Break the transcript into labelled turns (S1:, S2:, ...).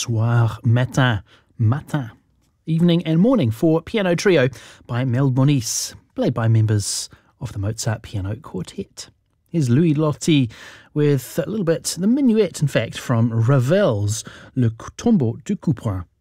S1: Soir, Matin, Matin, Evening and Morning for Piano Trio by Mel Bonis, played by members of the Mozart Piano Quartet. Here's Louis Lotti with a little bit, the minuet in fact, from Ravel's Le Tombeau du Couperin.